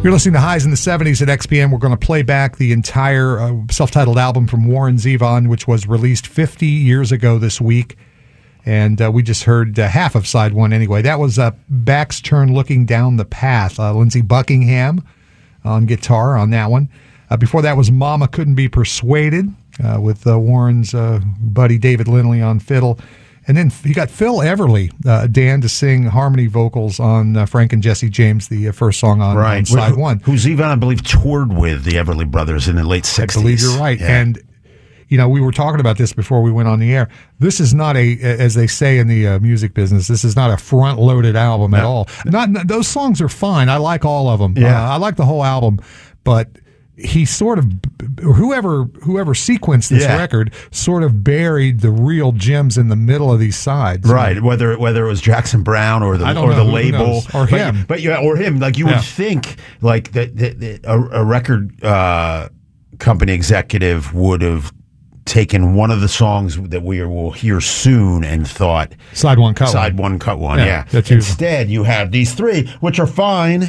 You're listening to Highs in the 70s at XPN. We're going to play back the entire self-titled album from Warren Zevon, which was released 50 years ago this week. And we just heard half of side one anyway. That was Back's Turn Looking Down the Path. Lindsey Buckingham on guitar on that one. Before that was Mama Couldn't Be Persuaded with Warren's buddy David Lindley on fiddle. And then you got Phil Everly, Dan, to sing harmony vocals on Frank and Jesse James, the first song on side one. Who Zevon, I believe, toured with the Everly Brothers in the late 60s. I believe you're right. Yeah. And, you know, we were talking about this before we went on the air. This is not as they say in the music business, this is not a front-loaded album at all. Those songs are fine. I like all of them. Yeah. I like the whole album, but he sort of, whoever sequenced this record sort of buried the real gems in the middle of these sides. Right. Whether it was Jackson Brown or the label or him. Or him. Like you would think like that a record company executive would have taken one of the songs that we will hear soon and thought side one cut one. Yeah. Instead, you have these three, which are fine.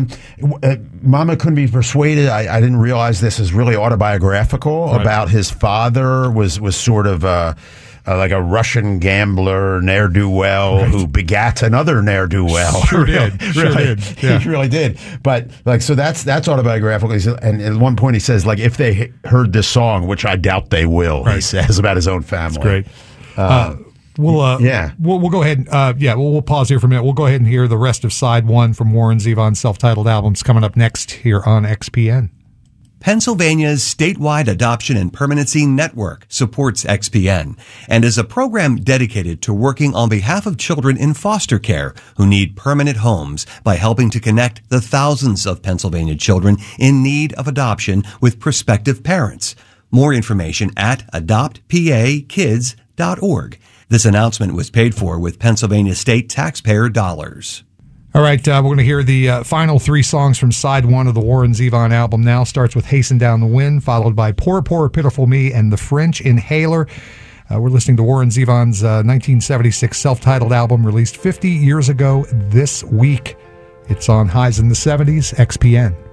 Mama Couldn't Be Persuaded. I didn't realize this is really autobiographical about his father. Was sort of like a Russian gambler, ne'er-do-well, who begat another ne'er-do-well. Sure did. Yeah. He really did. But like, so that's autobiographical. And at one point he says, like, if they heard this song, which I doubt they will, he says about his own family. That's great. We'll go ahead. We'll pause here for a minute. We'll go ahead and hear the rest of side one from Warren Zevon's self-titled albums coming up next here on XPN. Pennsylvania's statewide adoption and permanency network supports XPN and is a program dedicated to working on behalf of children in foster care who need permanent homes by helping to connect the thousands of Pennsylvania children in need of adoption with prospective parents. More information at adoptpakids.org. This announcement was paid for with Pennsylvania state taxpayer dollars. All right, we're going to hear the final three songs from side one of the Warren Zevon album now. Starts with Hasten Down the Wind, followed by Poor, Poor, Pitiful Me, and The French Inhaler. We're listening to Warren Zevon's 1976 self-titled album released 50 years ago this week. It's on Highs in the 70s, XPN.